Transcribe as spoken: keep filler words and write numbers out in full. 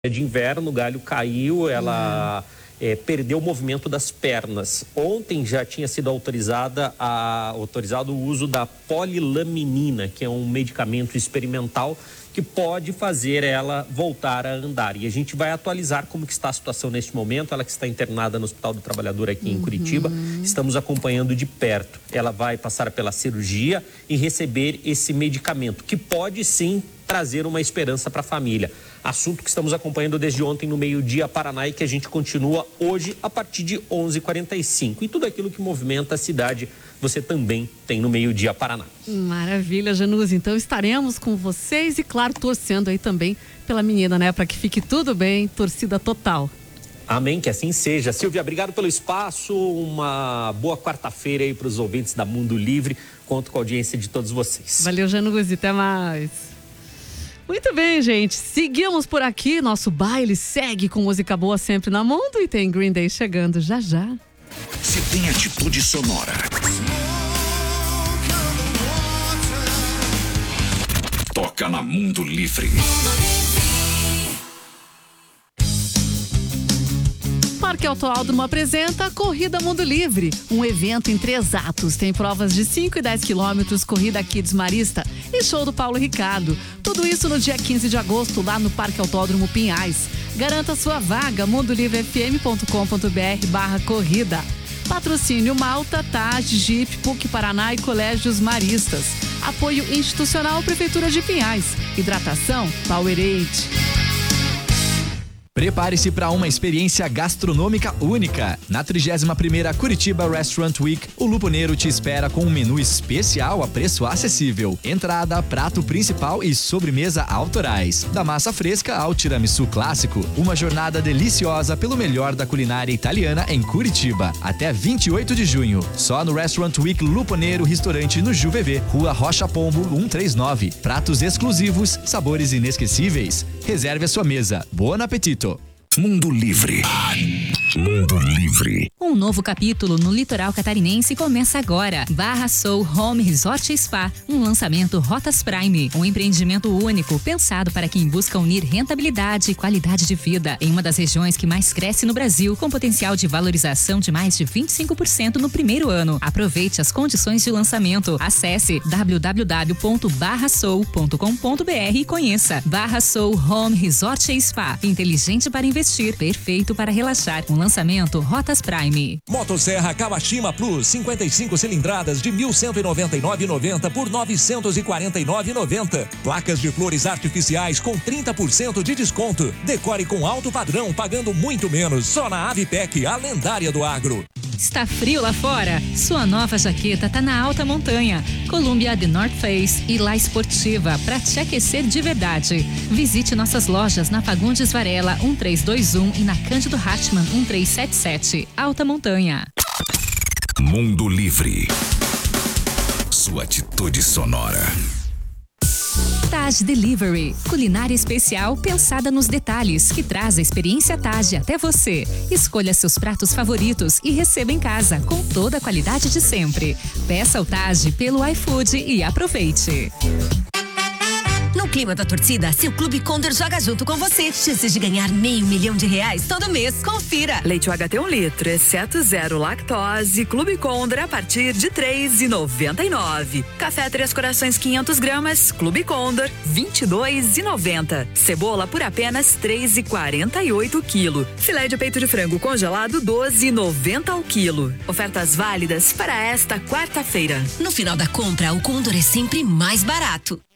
de inverno, o galho caiu, ela é, perdeu o movimento das pernas. Ontem já tinha sido autorizada a, autorizado o uso da polilaminina, que é um medicamento experimental que pode fazer ela voltar a andar. E a gente vai atualizar como que está a situação neste momento. Ela que está internada no Hospital do Trabalhador aqui uhum. em Curitiba. Estamos acompanhando de perto. Ela vai passar pela cirurgia e receber esse medicamento, que pode sim trazer uma esperança para a família. Assunto que estamos acompanhando desde ontem no meio-dia Paraná e que a gente continua hoje a partir de onze e quarenta e cinco. E tudo aquilo que movimenta a cidade, você também tem no meio-dia Paraná. Maravilha, Januse. Então estaremos com vocês e, claro, torcendo aí também pela menina, né? Para que fique tudo bem, torcida total. Amém, que assim seja. Silvia, obrigado pelo espaço. Uma boa quarta-feira aí para os ouvintes da Mundo Livre. Conto com a audiência de todos vocês. Valeu, Januse. Até mais. Muito bem, gente. Seguimos por aqui. Nosso baile segue com música boa sempre na Mundo e tem Green Day chegando já já. Se tem atitude sonora, toca na Mundo Livre. Parque Autódromo apresenta a Corrida Mundo Livre, um evento em três atos. Tem provas de cinco e dez quilômetros, corrida Kids Marista e show do Paulo Ricardo. Tudo isso no dia quinze de agosto, lá no Parque Autódromo Pinhais. Garanta sua vaga, mundolivrefm.com.br barra corrida. Patrocínio Malta, Taj, Jeep, P U C Paraná e Colégios Maristas. Apoio institucional Prefeitura de Pinhais. Hidratação Powerade. Prepare-se para uma experiência gastronômica única. Na trigésima primeira Curitiba Restaurant Week, o Luponeiro te espera com um menu especial a preço acessível. Entrada, prato principal e sobremesa autorais. Da massa fresca ao tiramisu clássico, uma jornada deliciosa pelo melhor da culinária italiana em Curitiba. Até vinte e oito de junho, só no Restaurant Week Luponeiro Restaurante no Ju V V, Rua Rocha Pombo cento e trinta e nove. Pratos exclusivos, sabores inesquecíveis. Reserve a sua mesa. Bom apetite! Mundo Livre. Mundo Livre. Um novo capítulo no litoral catarinense começa agora. Barra Soul Home Resort e Spa, um lançamento Rotas Prime, um empreendimento único pensado para quem busca unir rentabilidade e qualidade de vida em uma das regiões que mais cresce no Brasil, com potencial de valorização de mais de vinte e cinco por cento no primeiro ano. Aproveite as condições de lançamento. Acesse w w w ponto barra soul ponto com ponto b r e conheça. Barra Soul Home Resort e Spa, inteligente para investir, perfeito para relaxar. Um lançamento Rotas Prime. Motosserra Kawashima Plus, cinquenta e cinco cilindradas de mil cento e noventa e nove reais e noventa centavos por novecentos e quarenta e nove reais e noventa centavos. Placas de flores artificiais com trinta por cento de desconto. Decore com alto padrão, pagando muito menos. Só na Avipec, a lendária do agro. Está frio lá fora? Sua nova jaqueta tá na alta montanha. Columbia The North Face e La Esportiva para te aquecer de verdade. Visite nossas lojas na Fagundes Varela um três dois um e na Cândido Hartmann um três sete sete. Alta Montanha. Mundo Livre. Sua atitude sonora. Taj Delivery, culinária especial pensada nos detalhes, que traz a experiência Taj até você. Escolha seus pratos favoritos e receba em casa com toda a qualidade de sempre. Peça o Taj pelo iFood e aproveite. No clima da torcida, seu Clube Condor joga junto com você. Chances de ganhar meio milhão de reais todo mês. Confira. Leite U H T um litro, exceto zero lactose. Clube Condor a partir de três reais e noventa e nove centavos. Café Três Corações quinhentos gramas. Clube Condor, vinte e dois reais e noventa centavos. Cebola por apenas três reais e quarenta e oito centavos quilo. Filé de peito de frango congelado, doze reais e noventa centavos ao quilo. Ofertas válidas para esta quarta-feira. No final da compra, o Condor é sempre mais barato.